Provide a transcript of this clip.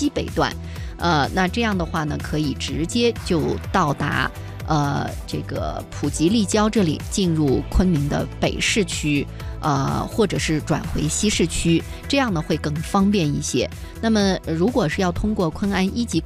西北段，那这样的话呢，可以直接就到达这个普吉立交这里，进入昆明的北市区，或者是转回西市区，这样呢会更方便一些。那么如果是要通过昆安1级